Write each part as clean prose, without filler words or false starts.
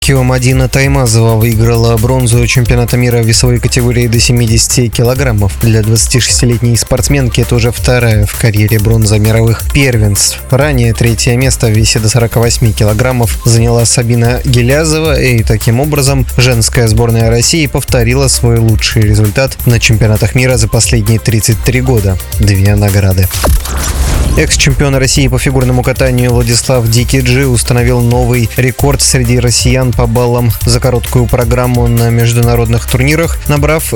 Мадина Таймазова выиграла бронзу чемпионата мира в весовой категории до 70 килограммов. Для 26-летней спортсменки это уже вторая в карьере бронза мировых первенств. Ранее третье место в весе до 48 килограммов заняла Сабина Гилязова, и таким образом женская сборная России повторила свой лучший результат на чемпионатах мира за последние 33 года. 2 награды. Экс-чемпион России по фигурному катанию Владислав Дикий Джи установил новый рекорд среди россиян по баллам за короткую программу на международных турнирах, набрав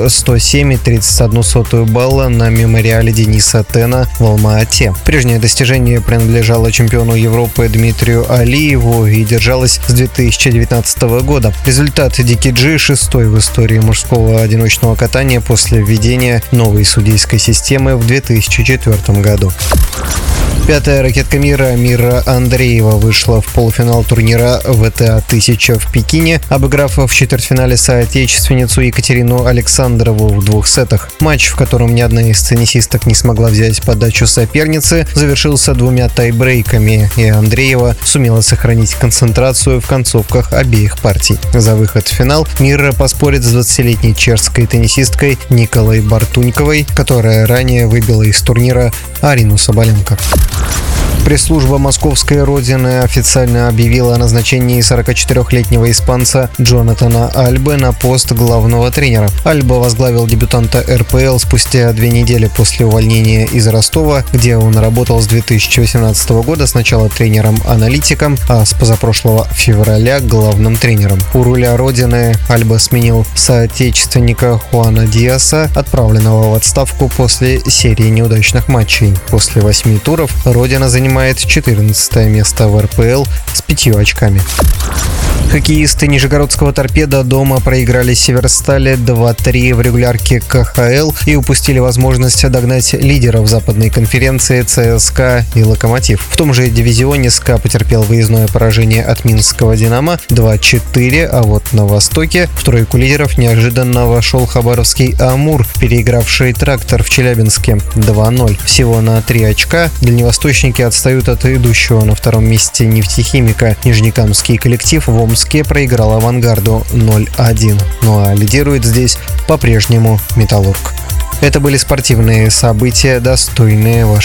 107,31 балла на мемориале Дениса Тена в Алма-Ате. Прежнее достижение принадлежало чемпиону Европы Дмитрию Алиеву и держалось с 2019 года. Результат Дикий Джи шестой в истории мужского одиночного катания после введения новой судейской системы в 2004 году. Пятая ракетка мира Мира Андреева вышла в полуфинал турнира ВТА-1000 в Пекине, обыграв в четвертьфинале соотечественницу Екатерину Александрову в 2 сетах. Матч, в котором ни одна из теннисисток не смогла взять подачу соперницы, завершился 2 тайбрейками, и Андреева сумела сохранить концентрацию в концовках обеих партий. За выход в финал Мира поспорит с 20-летней чешской теннисисткой Николой Бартуньковой, которая ранее выбила из турнира Арину Соболенко. Пресс-служба московской родины официально объявила о назначении 44-летнего испанца Джонатана Альбы на пост главного тренера. Альба возглавил дебютанта РПЛ спустя 2 недели после увольнения из Ростова, где он работал с 2018 года сначала тренером-аналитиком, а с позапрошлого февраля главным тренером. У руля родины Альба сменил соотечественника Хуана Диаса, отправленного в отставку после серии неудачных матчей. После 8 туров родина занимает 14 место в РПЛ с 5 очками. Хоккеисты Нижегородского «Торпедо» дома проиграли Северстали 2-3 в регулярке КХЛ и упустили возможность догнать лидеров западной конференции ЦСКА и Локомотив. В том же дивизионе СКА потерпел выездное поражение от Минского «Динамо» 2-4, а вот на Востоке в тройку лидеров неожиданно вошел хабаровский «Амур», переигравший «Трактор» в Челябинске 2-0. Всего на 3 очка дальневосточники отстают от идущего на втором месте нефтехимика. Нижнекамский коллектив в Омске проиграл «Авангарду» 0-1. Ну а лидирует здесь по-прежнему «Металлург». Это были спортивные события, достойные вашего